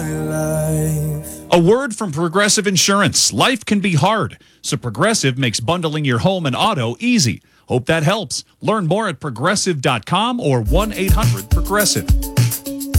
A word from Progressive Insurance. Life can be hard, so Progressive makes bundling your home and auto easy. Hope that helps. Learn more at progressive.com or 1-800-PROGRESSIVE.